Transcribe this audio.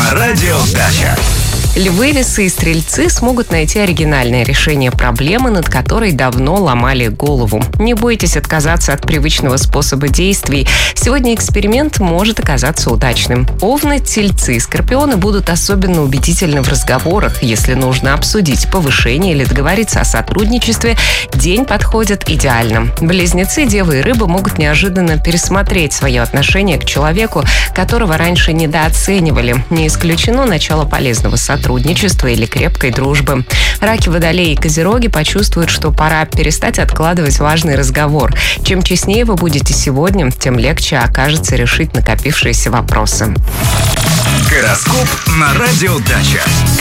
на радио Дача. Львы, весы и стрельцы смогут найти оригинальное решение проблемы, над которой давно ломали голову. Не бойтесь отказаться от привычного способа действий. Сегодня эксперимент может оказаться удачным. Овны, тельцы и скорпионы будут особенно убедительны в разговорах. Если нужно обсудить повышение или договориться о сотрудничестве, день подходит идеально. Близнецы, девы и рыбы могут неожиданно пересмотреть свое отношение к человеку, которого раньше недооценивали. Не исключено начало полезного сотрудничества или крепкой дружбы. Раки, водолеи и козероги почувствуют, что пора перестать откладывать важный разговор. Чем честнее вы будете сегодня, тем легче окажется решить накопившиеся вопросы. Гороскоп на радио Дача.